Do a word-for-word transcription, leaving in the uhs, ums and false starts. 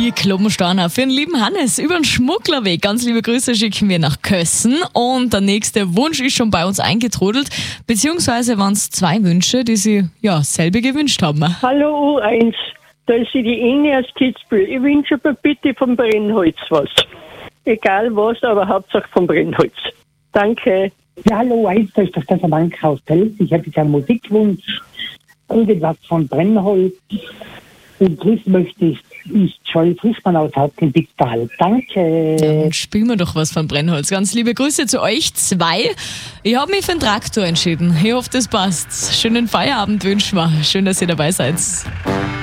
Die Kloppensteiner für den lieben Hannes über den Schmugglerweg. Ganz liebe Grüße schicken wir nach Kössen. Und der nächste Wunsch ist schon bei uns eingetrudelt. Beziehungsweise waren es zwei Wünsche, die sie ja selber gewünscht haben. Hallo U eins, da ist die Inge aus Kitzbühel. Ich wünsche mir bitte vom Brennholz was. Egal was, aber Hauptsache vom Brennholz. Danke. Ja, hallo, eins, da ist das Kasablanca aus Telz. Ich habe jetzt einen Musikwunsch, irgendwas von Brennholz. Und grüß möchte ich, ist Joy Frischmann aus Hauptgenbitztal. Danke. Dann spielen wir doch was von Brennholz. Ganz liebe Grüße zu euch zwei. Ich habe mich für den Traktor entschieden. Ich hoffe, das passt. Schönen Feierabend wünschen wir. Schön, dass ihr dabei seid.